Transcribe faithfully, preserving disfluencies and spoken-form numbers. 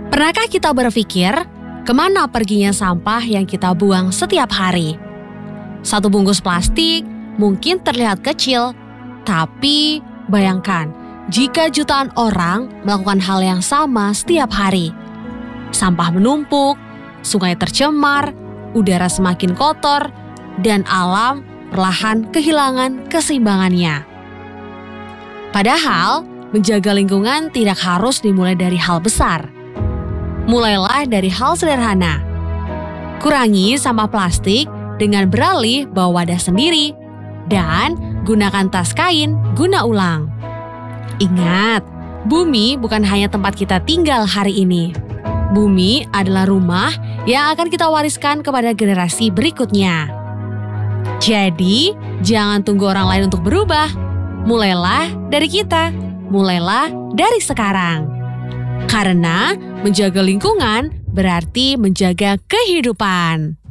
Pernahkah kita berpikir, kemana perginya sampah yang kita buang setiap hari? Satu bungkus plastik mungkin terlihat kecil, tapi bayangkan jika jutaan orang melakukan hal yang sama setiap hari. Sampah menumpuk, sungai tercemar, udara semakin kotor, dan alam perlahan kehilangan keseimbangannya. Padahal, menjaga lingkungan tidak harus dimulai dari hal besar. Mulailah dari hal sederhana. Kurangi sampah plastik dengan beralih bawa wadah sendiri dan gunakan tas kain guna ulang. Ingat, bumi bukan hanya tempat kita tinggal hari ini. Bumi adalah rumah yang akan kita wariskan kepada generasi berikutnya. Jadi, jangan tunggu orang lain untuk berubah. Mulailah dari kita, mulailah dari sekarang. Karena menjaga lingkungan berarti menjaga kehidupan.